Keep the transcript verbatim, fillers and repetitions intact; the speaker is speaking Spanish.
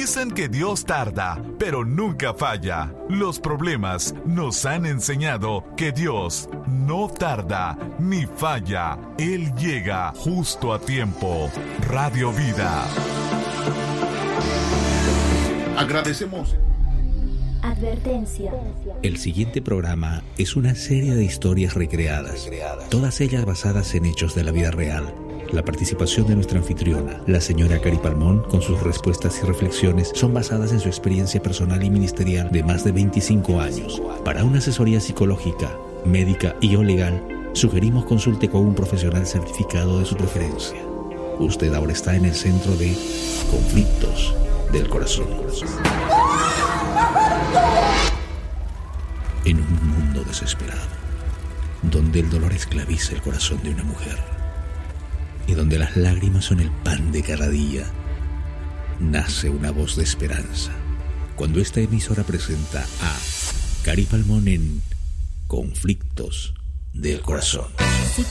Dicen que Dios tarda, pero nunca falla. Los problemas nos han enseñado que Dios no tarda ni falla. Él llega justo a tiempo. Radio Vida. Agradecemos. Advertencia. El siguiente programa es una serie de historias recreadas, todas ellas basadas en hechos de la vida real. La participación de nuestra anfitriona, la señora Cari Palmón, con sus respuestas y reflexiones, son basadas en su experiencia personal y ministerial de más de veinticinco años. Para una asesoría psicológica, médica y o legal, sugerimos consulte con un profesional certificado de su preferencia. Usted ahora está en el centro de Conflictos del Corazón. En un mundo desesperado, donde el dolor esclaviza el corazón de una mujer y donde las lágrimas son el pan de cada día, nace una voz de esperanza. Cuando esta emisora presenta a Cari Palmón en Conflictos del Corazón.